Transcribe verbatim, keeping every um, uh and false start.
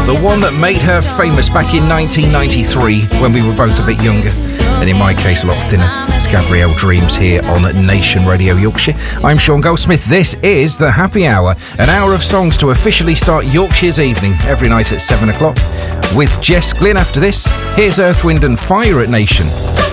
the one that made her famous back in nineteen ninety-three when we were both a bit younger, and in my case a lot thinner. It's Gabrielle Dreams here on Nation Radio Yorkshire. I'm Sean Goldsmith. This is the Happy Hour, an hour of songs to officially start Yorkshire's evening every night at seven o'clock. With Jess Glynn after this, here's Earth, Wind and Fire at Nation.